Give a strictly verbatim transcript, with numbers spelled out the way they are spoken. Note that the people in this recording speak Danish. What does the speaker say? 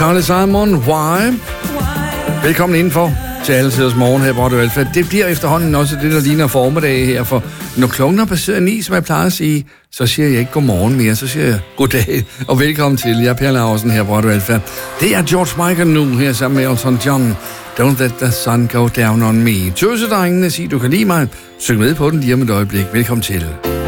Carly Simon, Why? Velkommen indenfor til alle tiders morgen her på Radio Velfærd. Det bliver efterhånden også det, der ligner formiddag her, for når klokken er passeret ni, som jeg plejer at sige, så siger jeg ikke godmorgen mere, så siger jeg goddag og velkommen til. Jeg er Per Laursen her på Radio Velfærd. Det er George Michael nu her sammen med Elton John. Don't let the sun go down on me. Tøsedrengene, sig du kan lide mig. Syng med på den lige om et øjeblik. Velkommen til.